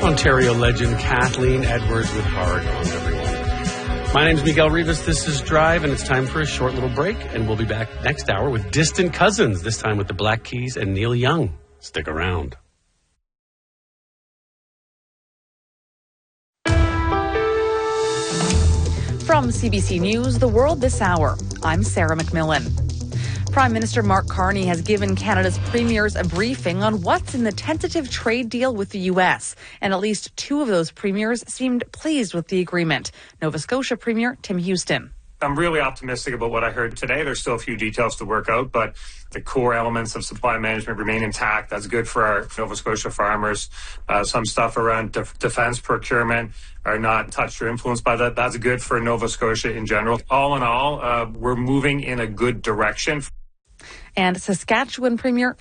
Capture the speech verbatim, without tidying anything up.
Ontario legend Kathleen Edwards with Hard On, everyone. My name is Miguel Rivas. This is Drive, and it's time for a short little break, and we'll be back next hour with Distant Cousins, this time with the Black Keys and Neil Young. Stick around. From C B C News, The World This Hour, I'm Sarah McMillan. Prime Minister Mark Carney has given Canada's premiers a briefing on what's in the tentative trade deal with the U S, and at least two of those premiers seemed pleased with the agreement. Nova Scotia Premier Tim Houston. I'm really optimistic about what I heard today. There's still a few details to work out, but the core elements of supply management remain intact. That's good for our Nova Scotia farmers. Uh, some stuff around def- defense procurement are not touched or influenced by that. That's good for Nova Scotia in general. All in all, uh, we're moving in a good direction. And Saskatchewan Premier